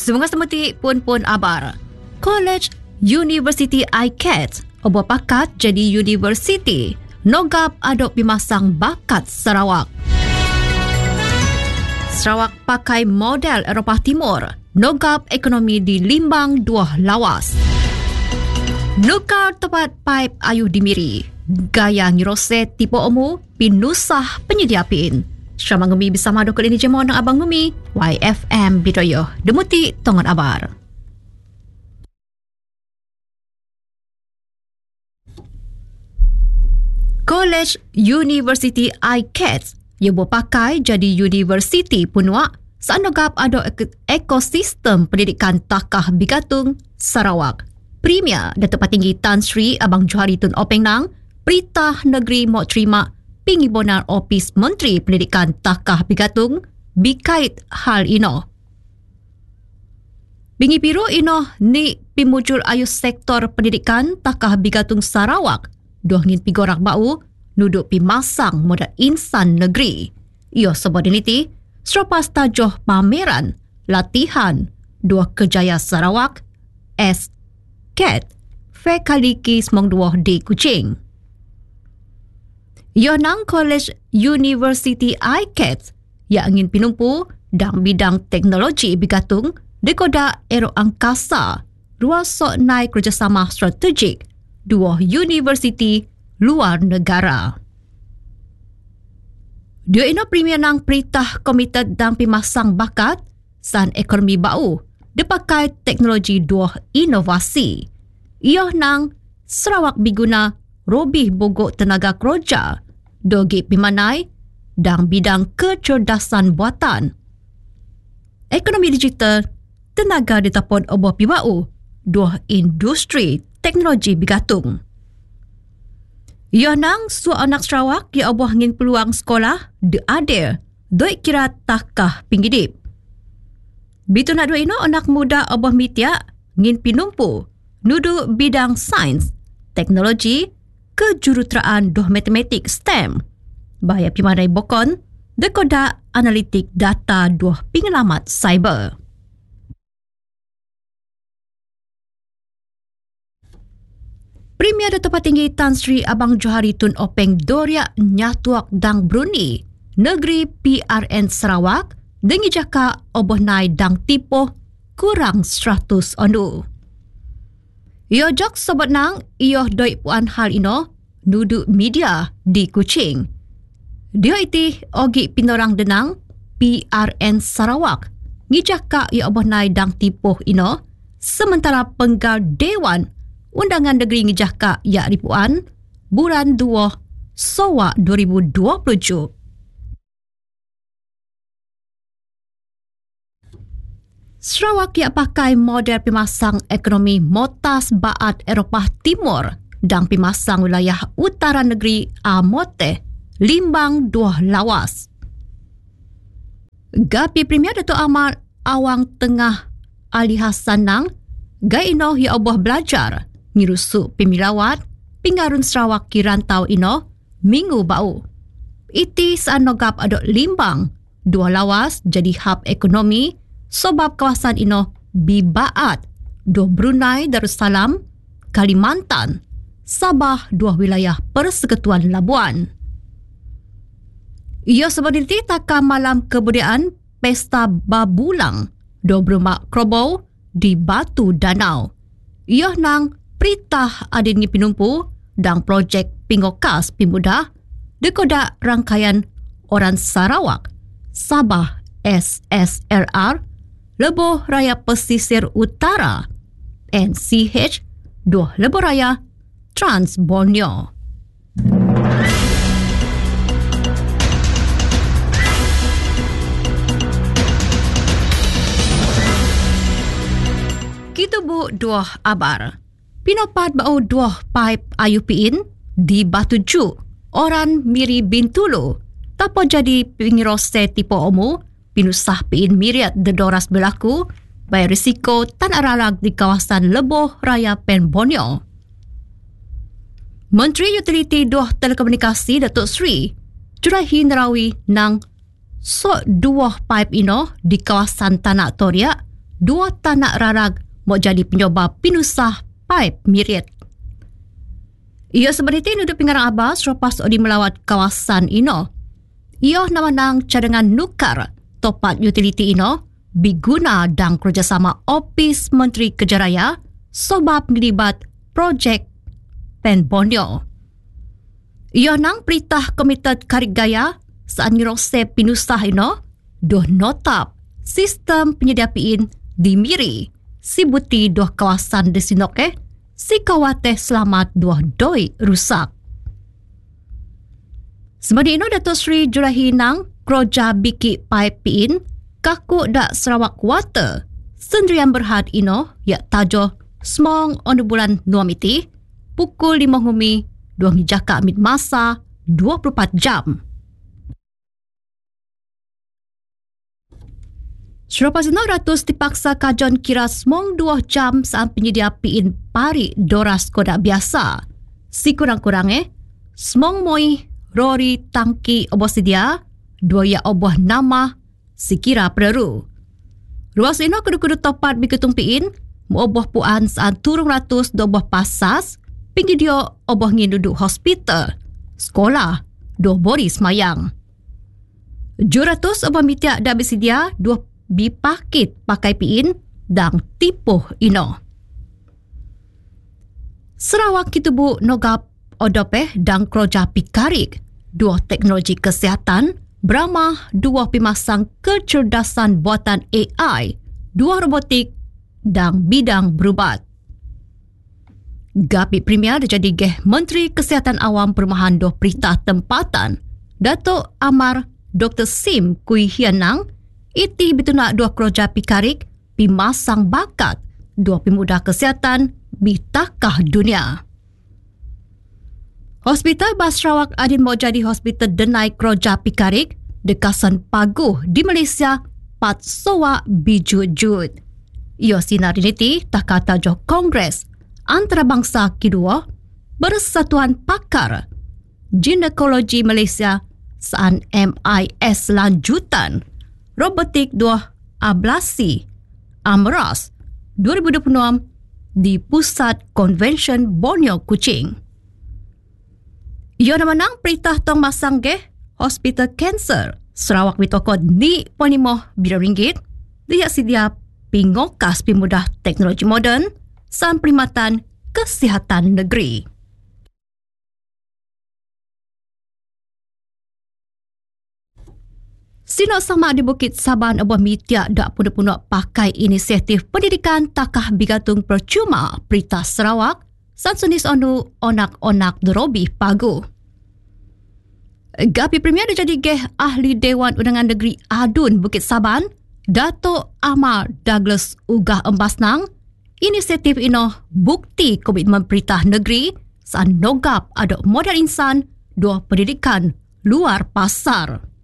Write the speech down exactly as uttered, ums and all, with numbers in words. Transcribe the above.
Semoga semuti pun-pun abar. College University I C A T obo pakat jadi university. Nogap adok pimasang bakat Sarawak. Sarawak pakai model Eropah Timur. Nogap ekonomi di limbang dua lawas. Nukar tempat pipe ayuh dimiri. Gaya ngirose tipe omu pinusah penyedia pin. Syama ngumi bisa madu kali ini jemau ng abang ngumi. Y F M Bidoyo. Demuti tongon abar. College University I C A T yang berpakai jadi university punua saan nogap ado ek- ekosistem pendidikan takah bigatung Sarawak. Premier Datuk Patinggi Tan Sri Abang Johari Tun Openg Nang Perintah Negeri mau terima Pingibonan Opis Menteri Pendidikan Takah Bigatung bikait hal ino. Bingi biru ino ni pimujul ayu sektor pendidikan Takah Bigatung Sarawak dua ngin pigorak bau nuduk pimasang modal insan negeri. Iyo subordinity selepas tajuh pameran latihan dua kejaya Sarawak S C A T Fekaliki Semong Dua di Kuching. Iyo nang College University I C A T yang ingin pinumpu dalam bidang teknologi bigatung dekoda ero angkasa ruas sok naik kerjasama strategik dua universiti luar negara. Dia ino premier nang perintah komite dan pimasang bakat san ekonomi bau dipakai teknologi dua inovasi. Ia nang Sarawak biguna robih bogok tenaga kerja dogi pimanai dan bidang kecerdasan buatan. Ekonomi digital tenaga ditapon oboh pibau dua industri teknologi bigatung. Ia nang sua anak Sarawak yang oboh ngin peluang sekolah de adir doi kira takah pinggidip. Bitu nak dua ino anak muda oboh mitia ngin pinumpu nudu bidang sains, teknologi, kejuruteraan doh matematik STEM. Bahaya pimanai bokon dekoda analitik data doh pengalamat cyber. Premier Datuk Patinggi Tan Sri Abang Johari Tun Openg Doria Nyatuak Dang Brunei, Negeri P R N Sarawak, dengi jaka oboh nai dang tipoh kurang seratus ondu. Iyo jok sobat nang iyo doi puan hal ino nudu media di Kuching. Dia iti ogi pinorang denang P R N Sarawak, ngijaka iyo oboh nai dang tipoh ino, sementara penggal Dewan Undangan Negeri Ngijaka Ya Ripuan bulan dua Sowa dua ribu dua puluh tujuh. Sarawak yang pakai model pimasang ekonomi motas baat Eropah Timur dan pimasang wilayah utara negeri Amote, limbang dua lawas. Gapi Premier Datuk Ahmad Awang Tengah Ali Hassan Nang, gai ino ya oboh belajar ngirusuk pemilawat pingarun Sarawak kirantau ino minggu bau. Iti saan nogap adok limbang dua lawas jadi hub ekonomi sebab kawasan ino bibaat do Brunei Darussalam, Kalimantan, Sabah dua wilayah Persekutuan Labuan. Ia sebenarnya taka malam kebudayaan Pesta Babulang do Brumak Krobau di Batu Danau. Ia nang Perintah adanya pinumpu dan projek Pingokas Pemuda dekoda rangkaian Orang Sarawak Sabah S S R R Lebuh Raya Pesisir Utara N C H Dua Lebuh Raya Trans Borneo. Kita bu dua abar. Pinopat bau dua pipe ayu piin di Batu Ju, Orang Miri Bintulu. Tapo jadi pengirose tipe omu, pinusah piin miriat dedoras berlaku, bayar risiko tan aralag di kawasan Lebuh Raya Pen Borneo. Menteri Utiliti Dua Telekomunikasi Datuk Sri Jurahi Nerawi nang so dua pipe ino di kawasan Tanah Toria dua tanak rarag mau jadi penyoba pinusah paip mirit. Ia sebenarnya nudup pingarang Abbas selepas odi melawat kawasan ino. Ia nama nang cadangan nukar topat utility ino biguna dan kerjasama Opis Menteri Kejaraya sebab ngelibat projek Pen Borneo. Ia nang perintah Komited Karigaya saat ngerose pinusah ino doh notap sistem penyediaan di Miri sibuti doh kawasan di Sinoke si kawate selamat doh doi rusak. Semadi ino Dato' Sri Jurahi nang kroja biki paipin kaku dak Sarawak Water sendirian berhad ino ya tajo semong on bulan nuamiti pukul lima humi dua jaka amid masa dua puluh empat jam. Selepas itu ratus dipaksa kajon kira semong dua jam saat penyedia piin pari doras kodak biasa. Si kurang-kurangnya, semong moi rori tangki oboh sedia, dua ya oboh nama sekira pereru. Ruas ino kudu-kudu topat biketung piin, mu oboh puan saat turun ratus dua oboh pasas, pinggir dia oboh ngin duduk hospital, sekolah, dua bori semayang. Juratus oboh mitiak dah bersedia, dua bipakit pakai piin dan tipuh ino. Sarawak kitubu nogap odopeh dan kroja pikarik dua teknologi kesihatan beramah dua pemasang kecerdasan buatan A I, dua robotik dan bidang berubat. Gapi Premier jadi geh Menteri Kesihatan Awam Perumahan Doh Perintah Tempatan Dato' Amar Doktor Sim Kui Hianang iti bituna dua kroja pikarik pimasang bakat dua pemuda kesihatan bitakah dunia. Hospital Bas Sarawak adin mau jadi hospital denai kroja pikarik dekasan paguh di Malaysia pat soa bijujud. Ia sinar niti tak kata jo Kongres Antarabangsa kedua Bersatuan Pakar Ginekologi Malaysia saan M I S lanjutan robotik dua ablasi Amras dua ribu dua puluh enam di Pusat Konvensyen Borneo Kuching. Ia nama nang perintah tong masang geh Hospital Cancer Sarawak mitokod ni ponimoh bilion ringgit dia sedia pingokas pemudah teknologi moden san Perkhidmatan Kesihatan Negeri. Sino sama di Bukit Saban abah mitiak dak punuk-punuk pakai inisiatif pendidikan takah bigatung percuma Perintah Sarawak san sunis onu onak-onak derobi pagu. Gapi Premier jadi geh ahli Dewan Undangan Negeri Adun Bukit Saban Dato' Amar Douglas Ugah Embasnang inisiatif ino bukti komitmen Perintah Negeri san nogap ada modal insan dua pendidikan luar pasar.